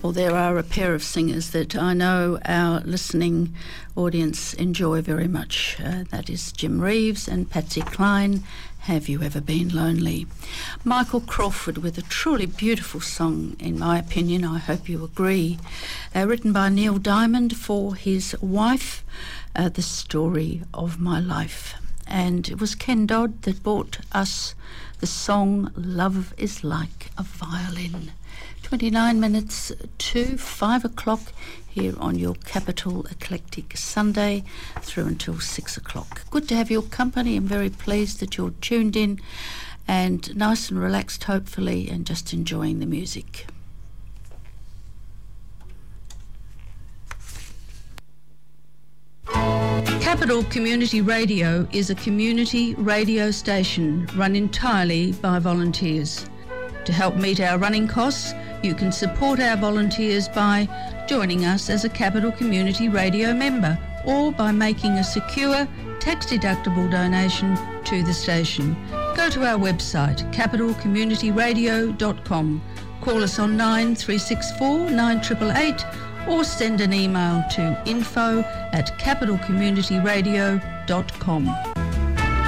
Well, there are a pair of singers that I know our listening audience enjoy very much. That is Jim Reeves and Patsy Cline, Have You Ever Been Lonely? Michael Crawford with a truly beautiful song, in my opinion, I hope you agree. Written by Neil Diamond for his wife, The Story of My Life. And it was Ken Dodd that brought us the song Love is Like a Violin. 29 minutes to 5 o'clock here on your Capital Eclectic Sunday through until 6 o'clock. Good to have your company. I'm very pleased that you're tuned in and nice and relaxed, hopefully, and just enjoying the music. Capital Community Radio is a community radio station run entirely by volunteers. To help meet our running costs, you can support our volunteers by joining us as a Capital Community Radio member or by making a secure, tax-deductible donation to the station. Go to our website, capitalcommunityradio.com. Call us on 9364 9888 or send an email to info@capitalcommunityradio.com.